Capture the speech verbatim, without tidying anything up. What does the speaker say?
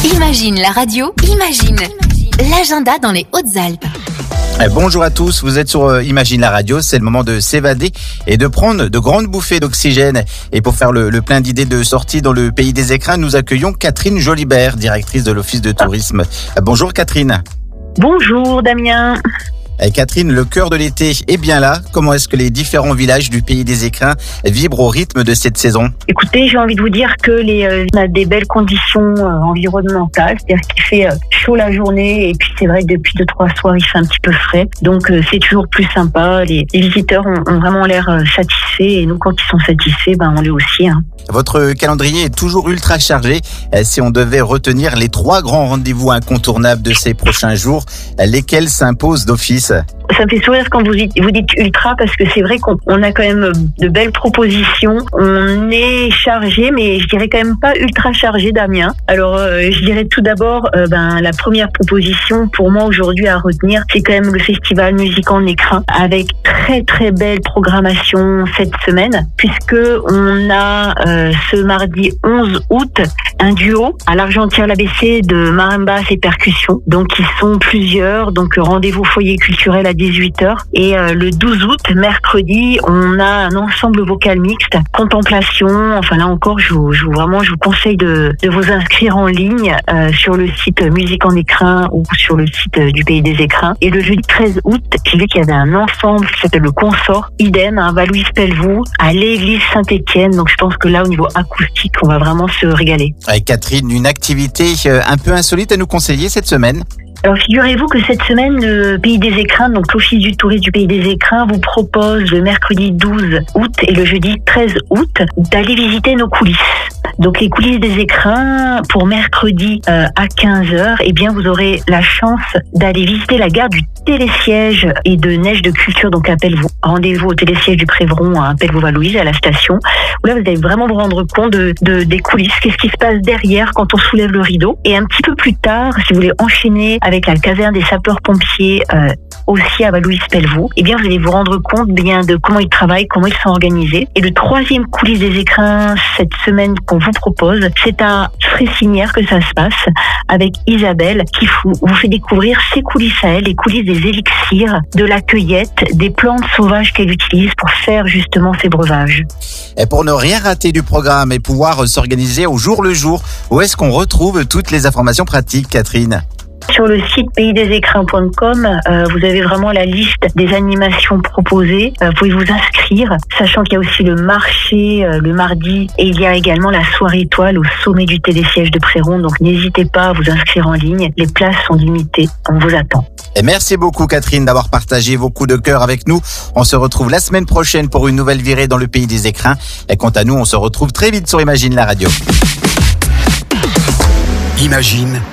Imagine la radio, imagine l'agenda dans les Hautes-Alpes. Bonjour à tous, vous êtes sur Imagine la radio, c'est le moment de s'évader et de prendre de grandes bouffées d'oxygène. Et pour faire le, le plein d'idées de sortie dans le pays des écrins, nous accueillons Catherine Jolibert, directrice de l'Office de tourisme. Bonjour Catherine. Bonjour Damien. Et Catherine, le cœur de l'été est bien là. Comment est-ce que les différents villages du pays des écrins vibrent au rythme de cette saison? Écoutez, j'ai envie de vous dire que les, euh, on a des belles conditions euh, environnementales, c'est-à-dire qu'il fait euh, chaud la journée et puis c'est vrai que depuis deux trois soirs il fait un petit peu frais, donc euh, c'est toujours plus sympa. Les, les visiteurs ont, ont vraiment l'air euh, satisfaits et nous quand ils sont satisfaits, ben on l'est aussi. Hein. Votre calendrier est toujours ultra chargé. Euh, si on devait retenir les trois grands rendez-vous incontournables de ces prochains jours, euh, lesquels s'imposent d'office? Ça me fait sourire quand vous dites, vous dites ultra parce que c'est vrai qu'on on a quand même de belles propositions. On est chargé, mais je dirais quand même pas ultra chargé, Damien. Alors, euh, je dirais tout d'abord, euh, ben la première proposition pour moi aujourd'hui à retenir, c'est quand même le festival Musique en écrin avec très très belle programmation cette semaine, puisque on a euh, ce mardi onze août un duo à l'Argentière l'A B C de marimba et percussions. Donc ils sont plusieurs. Donc rendez-vous foyer culturel à dix-huit heures. Et euh, le douze août, mercredi, on a un ensemble vocal mixte, contemplation. Enfin là encore, je vous, je vous vraiment, je vous conseille de, de vous inscrire en ligne euh, sur le site Musique en écrin ou sur le site du Pays des Écrins. Et le jeudi treize août, j'ai vu qu'il y avait un ensemble qui s'appelle le Consort, idem, à Valouise-Pelvoux, à l'église Saint-Étienne. Donc je pense que là, au niveau acoustique, on va vraiment se régaler. Avec Catherine, une activité un peu insolite à nous conseiller cette semaine? Alors figurez-vous que cette semaine, le Pays des Écrins, donc l'Office du tourisme du Pays des Écrins, vous propose le mercredi douze août et le jeudi treize août d'aller visiter nos coulisses. Donc les coulisses des écrins, pour mercredi euh, à quinze heures, eh bien vous aurez la chance d'aller visiter la gare du télésiège et de neige de culture, donc à Pelvoux. Rendez-vous au télésiège du Prévron à Pelvoux-Valouise, à la station, où là vous allez vraiment vous rendre compte de, de, des coulisses, qu'est-ce qui se passe derrière quand on soulève le rideau. Et un petit peu plus tard, si vous voulez enchaîner avec la caserne des sapeurs-pompiers euh, aussi à Valouise-Pelvoux, eh bien vous allez vous rendre compte bien de comment ils travaillent, comment ils sont organisés. Et le troisième coulisses des écrins cette semaine qu'on vous propose, c'est à Fressinière que ça se passe avec Isabelle qui vous, vous fait découvrir ses coulisses à elle, les coulisses des élixirs, de la cueillette, des plantes sauvages qu'elle utilise pour faire justement ses breuvages. Et pour ne rien rater du programme et pouvoir s'organiser au jour le jour, où est-ce qu'on retrouve toutes les informations pratiques, Catherine? Sur le site pays des écrins point com, euh, vous avez vraiment la liste des animations proposées. Euh, vous pouvez vous inscrire, sachant qu'il y a aussi le marché euh, le mardi et il y a également la soirée étoile au sommet du télésiège de Préron. Donc n'hésitez pas à vous inscrire en ligne. Les places sont limitées. On vous attend. Et merci beaucoup Catherine d'avoir partagé vos coups de cœur avec nous. On se retrouve la semaine prochaine pour une nouvelle virée dans le pays des écrins. Et quant à nous, on se retrouve très vite sur Imagine la radio. Imagine